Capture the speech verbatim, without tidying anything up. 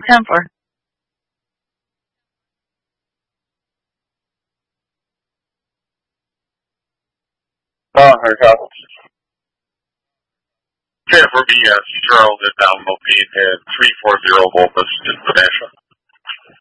ten for? Uh, her house. ten for B S, Charles at Down Located at three forty Voltus, International.